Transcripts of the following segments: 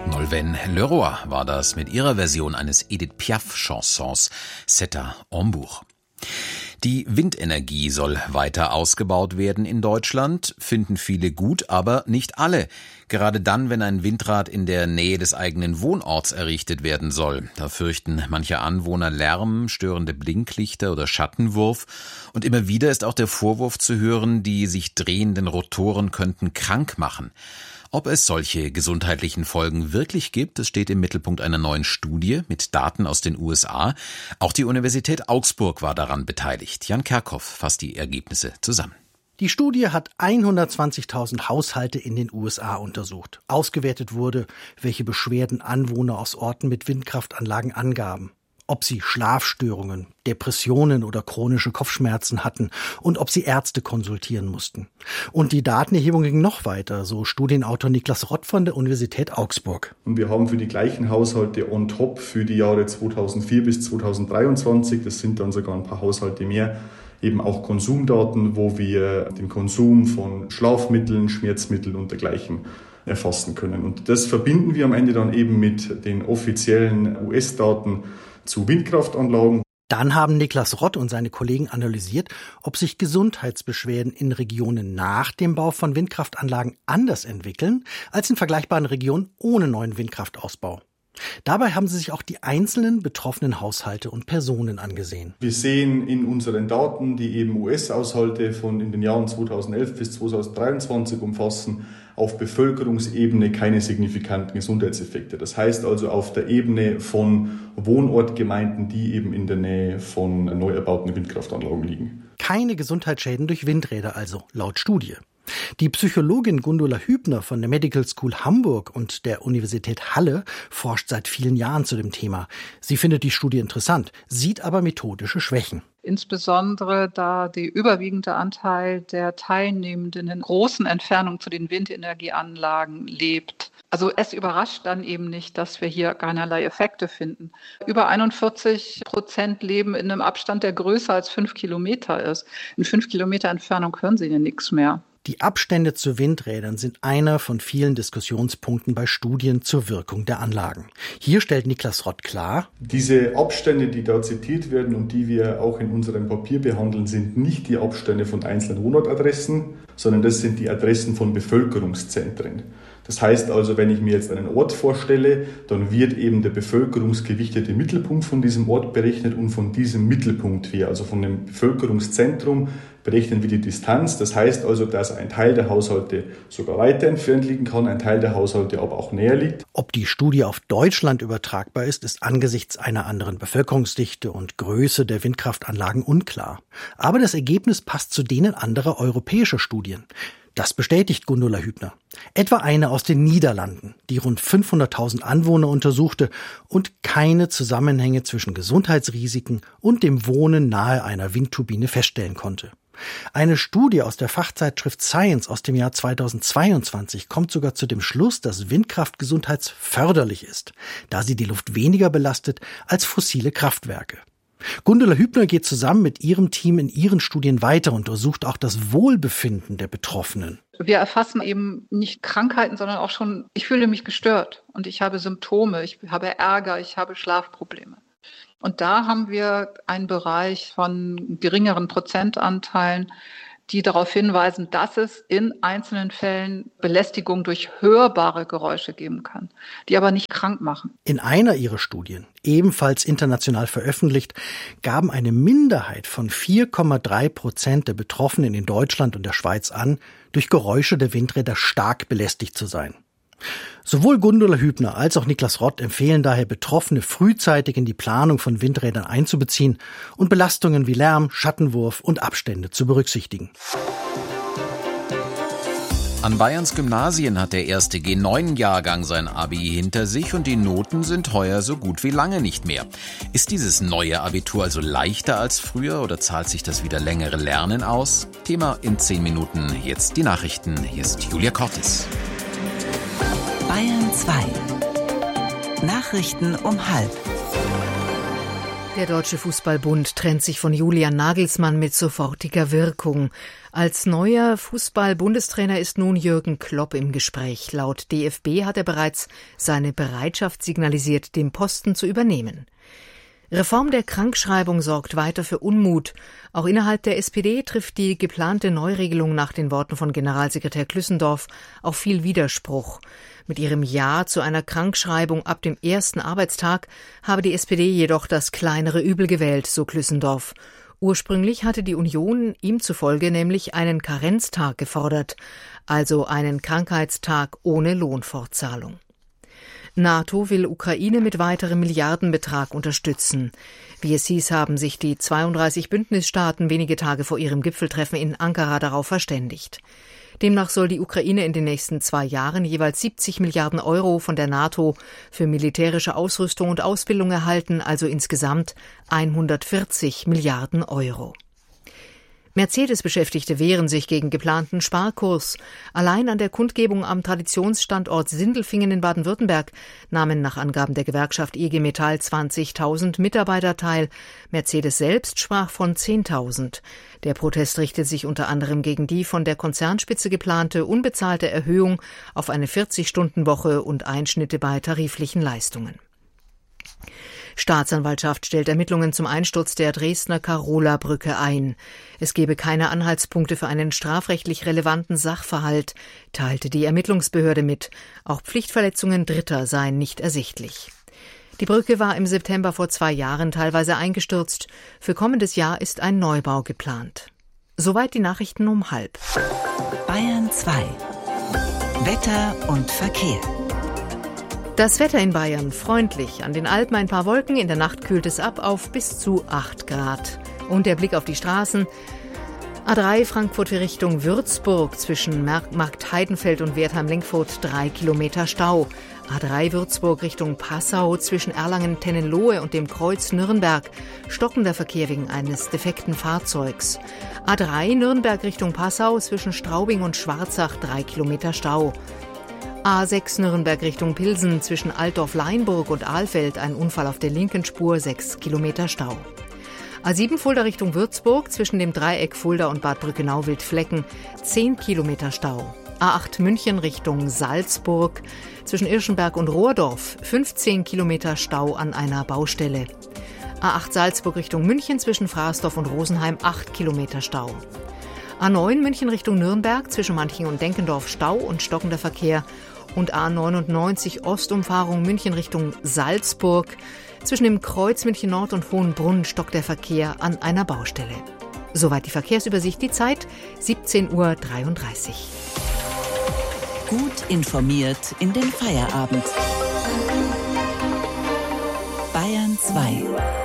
Nolwenn Leroy war das mit ihrer Version eines Edith Piaf-Chansons C'est à Hambourg. Die Windenergie soll weiter ausgebaut werden in Deutschland, finden viele gut, aber nicht alle. Gerade dann, wenn ein Windrad in der Nähe des eigenen Wohnorts errichtet werden soll. Da fürchten manche Anwohner Lärm, störende Blinklichter oder Schattenwurf. Und immer wieder ist auch der Vorwurf zu hören, die sich drehenden Rotoren könnten krank machen. Ob es solche gesundheitlichen Folgen wirklich gibt, das steht im Mittelpunkt einer neuen Studie mit Daten aus den USA. Auch die Universität Augsburg war daran beteiligt. Jan Kerkhoff fasst die Ergebnisse zusammen. Die Studie hat 120.000 Haushalte in den USA untersucht. Ausgewertet wurde, welche Beschwerden Anwohner aus Orten mit Windkraftanlagen angaben. Ob sie Schlafstörungen, Depressionen oder chronische Kopfschmerzen hatten und ob sie Ärzte konsultieren mussten. Und die Datenerhebung ging noch weiter, so Studienautor Niklas Rott von der Universität Augsburg. Und wir haben für die gleichen Haushalte on top für die Jahre 2004 bis 2023, das sind dann sogar ein paar Haushalte mehr, eben auch Konsumdaten, wo wir den Konsum von Schlafmitteln, Schmerzmitteln und dergleichen erfassen können. Und das verbinden wir am Ende dann eben mit den offiziellen US-Daten zu Windkraftanlagen. Dann haben Niklas Rott und seine Kollegen analysiert, ob sich Gesundheitsbeschwerden in Regionen nach dem Bau von Windkraftanlagen anders entwickeln als in vergleichbaren Regionen ohne neuen Windkraftausbau. Dabei haben sie sich auch die einzelnen betroffenen Haushalte und Personen angesehen. Wir sehen in unseren Daten, die eben US-Haushalte von in den Jahren 2011 bis 2023 umfassen, auf Bevölkerungsebene keine signifikanten Gesundheitseffekte. Das heißt also auf der Ebene von Wohnortgemeinden, die eben in der Nähe von neu erbauten Windkraftanlagen liegen. Keine Gesundheitsschäden durch Windräder also, laut Studie. Die Psychologin Gundula Hübner von der Medical School Hamburg und der Universität Halle forscht seit vielen Jahren zu dem Thema. Sie findet die Studie interessant, sieht aber methodische Schwächen. Insbesondere da der überwiegende Anteil der Teilnehmenden in großen Entfernungen zu den Windenergieanlagen lebt. Also es überrascht dann eben nicht, dass wir hier keinerlei Effekte finden. Über 41% leben in einem Abstand, der größer als 5 Kilometer ist. In 5 Kilometer Entfernung hören sie ja nichts mehr. Die Abstände zu Windrädern sind einer von vielen Diskussionspunkten bei Studien zur Wirkung der Anlagen. Hier stellt Niklas Rott klar: Diese Abstände, die da zitiert werden und die wir auch in unserem Papier behandeln, sind nicht die Abstände von einzelnen Wohnortadressen, sondern das sind die Adressen von Bevölkerungszentren. Das heißt also, wenn ich mir jetzt einen Ort vorstelle, dann wird eben der bevölkerungsgewichtete Mittelpunkt von diesem Ort berechnet und von diesem Mittelpunkt her, also von dem Bevölkerungszentrum, berechnen wir die Distanz. Das heißt also, dass ein Teil der Haushalte sogar weiter entfernt liegen kann, ein Teil der Haushalte aber auch näher liegt. Ob die Studie auf Deutschland übertragbar ist, ist angesichts einer anderen Bevölkerungsdichte und Größe der Windkraftanlagen unklar. Aber das Ergebnis passt zu denen anderer europäischer Studien. Das bestätigt Gundula Hübner. Etwa eine aus den Niederlanden, die rund 500.000 Anwohner untersuchte und keine Zusammenhänge zwischen Gesundheitsrisiken und dem Wohnen nahe einer Windturbine feststellen konnte. Eine Studie aus der Fachzeitschrift Science aus dem Jahr 2022 kommt sogar zu dem Schluss, dass Windkraft gesundheitsförderlich ist, da sie die Luft weniger belastet als fossile Kraftwerke. Gundula Hübner geht zusammen mit ihrem Team in ihren Studien weiter und untersucht auch das Wohlbefinden der Betroffenen. Wir erfassen eben nicht Krankheiten, sondern auch schon, ich fühle mich gestört und ich habe Symptome, ich habe Ärger, ich habe Schlafprobleme. Und da haben wir einen Bereich von geringeren Prozentanteilen, die darauf hinweisen, dass es in einzelnen Fällen Belästigung durch hörbare Geräusche geben kann, die aber nicht krank machen. In einer ihrer Studien, ebenfalls international veröffentlicht, gaben eine Minderheit von 4,3% der Betroffenen in Deutschland und der Schweiz an, durch Geräusche der Windräder stark belästigt zu sein. Sowohl Gundula Hübner als auch Niklas Rott empfehlen daher, Betroffene frühzeitig in die Planung von Windrädern einzubeziehen und Belastungen wie Lärm, Schattenwurf und Abstände zu berücksichtigen. An Bayerns Gymnasien hat der erste G9-Jahrgang sein Abi hinter sich und die Noten sind heuer so gut wie lange nicht mehr. Ist dieses neue Abitur also leichter als früher oder zahlt sich das wieder längere Lernen aus? Thema in 10 Minuten. Jetzt die Nachrichten. Hier ist Julia Cortis. Bayern 2. Nachrichten um 12:30. Der Deutsche Fußballbund trennt sich von Julian Nagelsmann mit sofortiger Wirkung. Als neuer Fußball-Bundestrainer ist nun Jürgen Klopp im Gespräch. Laut DFB hat er bereits seine Bereitschaft signalisiert, den Posten zu übernehmen. Reform der Krankschreibung sorgt weiter für Unmut. Auch innerhalb der SPD trifft die geplante Neuregelung nach den Worten von Generalsekretär Klüssendorf auf viel Widerspruch. Mit ihrem Ja zu einer Krankschreibung ab dem ersten Arbeitstag habe die SPD jedoch das kleinere Übel gewählt, so Klüssendorf. Ursprünglich hatte die Union ihm zufolge nämlich einen Karenztag gefordert, also einen Krankheitstag ohne Lohnfortzahlung. NATO will Ukraine mit weiterem Milliardenbetrag unterstützen. Wie es hieß, haben sich die 32 Bündnisstaaten wenige Tage vor ihrem Gipfeltreffen in Ankara darauf verständigt. Demnach soll die Ukraine in den nächsten 2 Jahren jeweils 70 Milliarden Euro von der NATO für militärische Ausrüstung und Ausbildung erhalten, also insgesamt 140 Milliarden Euro. Mercedes-Beschäftigte wehren sich gegen geplanten Sparkurs. Allein an der Kundgebung am Traditionsstandort Sindelfingen in Baden-Württemberg nahmen nach Angaben der Gewerkschaft IG Metall 20.000 Mitarbeiter teil. Mercedes selbst sprach von 10.000. Der Protest richtet sich unter anderem gegen die von der Konzernspitze geplante unbezahlte Erhöhung auf eine 40-Stunden-Woche und Einschnitte bei tariflichen Leistungen. Staatsanwaltschaft stellt Ermittlungen zum Einsturz der Dresdner Carola-Brücke ein. Es gebe keine Anhaltspunkte für einen strafrechtlich relevanten Sachverhalt, teilte die Ermittlungsbehörde mit. Auch Pflichtverletzungen Dritter seien nicht ersichtlich. Die Brücke war im September vor 2 Jahren teilweise eingestürzt. Für kommendes Jahr ist ein Neubau geplant. Soweit die Nachrichten um 12:30. Bayern 2. Wetter und Verkehr. Das Wetter in Bayern freundlich. An den Alpen ein paar Wolken, in der Nacht kühlt es ab auf bis zu 8 Grad. Und der Blick auf die Straßen. A3 Frankfurt Richtung Würzburg zwischen Markt Heidenfeld und Wertheim-Lenkfurt 3 Kilometer Stau. A3 Würzburg Richtung Passau zwischen Erlangen-Tennenlohe und dem Kreuz Nürnberg. Stockender Verkehr wegen eines defekten Fahrzeugs. A3 Nürnberg Richtung Passau zwischen Straubing und Schwarzach 3 Kilometer Stau. A6 Nürnberg Richtung Pilsen zwischen Altdorf-Leinburg und Ahlfeld ein Unfall auf der linken Spur, 6 Kilometer Stau. A7 Fulda Richtung Würzburg zwischen dem Dreieck Fulda und Bad Brückenau-Wildflecken 10 Kilometer Stau. A8 München Richtung Salzburg zwischen Irschenberg und Rohrdorf 15 Kilometer Stau an einer Baustelle. A8 Salzburg Richtung München zwischen Fraßdorf und Rosenheim 8 Kilometer Stau. A9 München Richtung Nürnberg zwischen Manching und Denkendorf Stau und stockender Verkehr. Und A99 Ostumfahrung München Richtung Salzburg. Zwischen dem Kreuz München Nord und Hohenbrunn stockt der Verkehr an einer Baustelle. Soweit die Verkehrsübersicht, die Zeit 17:33 Uhr. Gut informiert in den Feierabend. Bayern 2.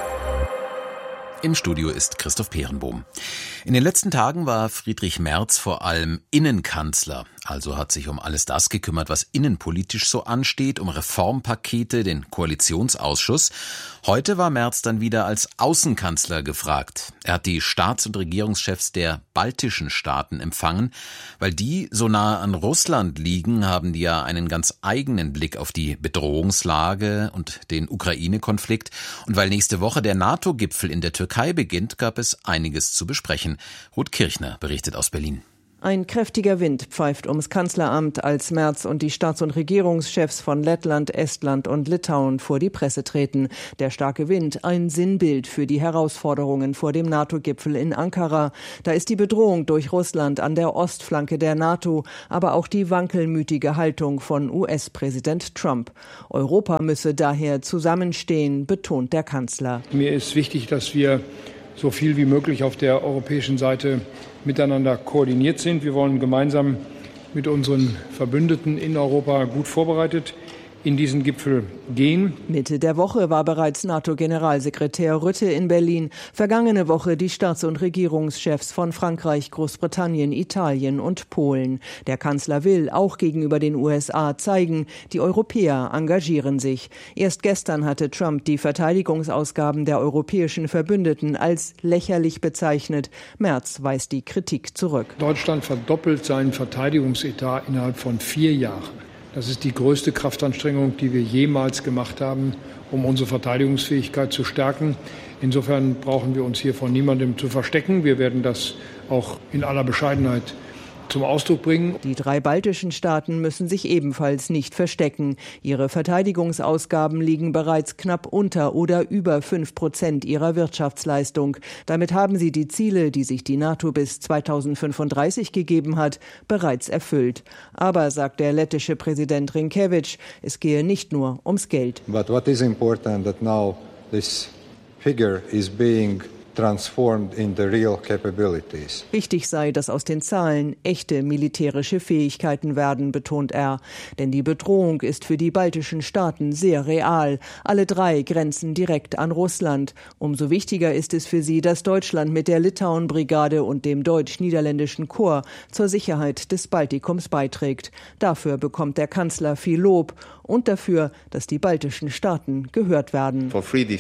Im Studio ist Christoph Peerenbohm. In den letzten Tagen war Friedrich Merz vor allem Innenkanzler, also hat sich um alles das gekümmert, was innenpolitisch so ansteht, um Reformpakete, den Koalitionsausschuss. Heute war Merz dann wieder als Außenkanzler gefragt. Er hat die Staats- und Regierungschefs der baltischen Staaten empfangen. Weil die so nahe an Russland liegen, haben die ja einen ganz eigenen Blick auf die Bedrohungslage und den Ukraine-Konflikt. Und weil nächste Woche der NATO-Gipfel in der Türkei beginnt, gab es einiges zu besprechen. Ruth Kirchner berichtet aus Berlin. Ein kräftiger Wind pfeift ums Kanzleramt, als Merz und die Staats- und Regierungschefs von Lettland, Estland und Litauen vor die Presse treten. Der starke Wind, ein Sinnbild für die Herausforderungen vor dem NATO-Gipfel in Ankara. Da ist die Bedrohung durch Russland an der Ostflanke der NATO, aber auch die wankelmütige Haltung von US-Präsident Trump. Europa müsse daher zusammenstehen, betont der Kanzler. Mir ist wichtig, dass wir so viel wie möglich auf der europäischen Seite miteinander koordiniert sind. Wir wollen gemeinsam mit unseren Verbündeten in Europa gut vorbereitet in diesen Gipfel gehen. Mitte der Woche war bereits NATO-Generalsekretär Rutte in Berlin. Vergangene Woche die Staats- und Regierungschefs von Frankreich, Großbritannien, Italien und Polen. Der Kanzler will auch gegenüber den USA zeigen, die Europäer engagieren sich. Erst gestern hatte Trump die Verteidigungsausgaben der europäischen Verbündeten als lächerlich bezeichnet. Merz weist die Kritik zurück. Deutschland verdoppelt seinen Verteidigungsetat innerhalb von 4 Jahren. Das ist die größte Kraftanstrengung, die wir jemals gemacht haben, um unsere Verteidigungsfähigkeit zu stärken. Insofern brauchen wir uns hier vor niemandem zu verstecken. Wir werden das auch in aller Bescheidenheit zum Ausdruck bringen. Die 3 baltischen Staaten müssen sich ebenfalls nicht verstecken. Ihre Verteidigungsausgaben liegen bereits knapp unter oder über 5% ihrer Wirtschaftsleistung. Damit haben sie die Ziele, die sich die NATO bis 2035 gegeben hat, bereits erfüllt. Aber, sagt der lettische Präsident Rinkevič, es gehe nicht nur ums Geld. But what is important that now this figure is being transformed in the real capabilities. Wichtig sei, dass aus den Zahlen echte militärische Fähigkeiten werden, betont er. Denn die Bedrohung ist für die baltischen Staaten sehr real. Alle 3 grenzen direkt an Russland. Umso wichtiger ist es für sie, dass Deutschland mit der Litauen-Brigade und dem deutsch-niederländischen Korps zur Sicherheit des Baltikums beiträgt. Dafür bekommt der Kanzler viel Lob und dafür, dass die baltischen Staaten gehört werden.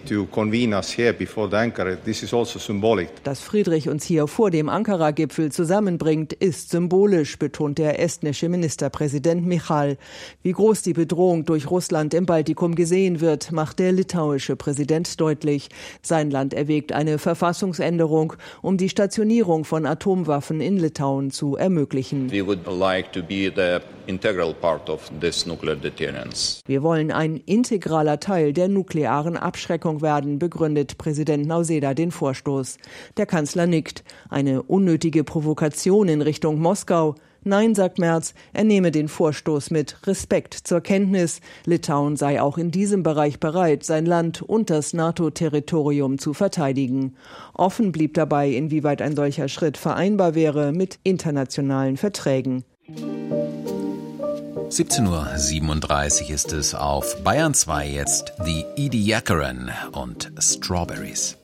Dass Friedrich uns hier vor dem Ankara-Gipfel zusammenbringt, ist symbolisch, betont der estnische Ministerpräsident Michal. Wie groß die Bedrohung durch Russland im Baltikum gesehen wird, macht der litauische Präsident deutlich. Sein Land erwägt eine Verfassungsänderung, um die Stationierung von Atomwaffen in Litauen zu ermöglichen. We would like to be the integral part of this nuclear deterrence. Wir wollen ein integraler Teil der nuklearen Abschreckung werden, begründet Präsident Nausėda den Vorstoß. Der Kanzler nickt. Eine unnötige Provokation in Richtung Moskau. Nein, sagt Merz, er nehme den Vorstoß mit Respekt zur Kenntnis. Litauen sei auch in diesem Bereich bereit, sein Land und das NATO-Territorium zu verteidigen. Offen blieb dabei, inwieweit ein solcher Schritt vereinbar wäre mit internationalen Verträgen. 17:37 Uhr ist es auf Bayern 2 jetzt die Edie Jacquerin und Strawberries.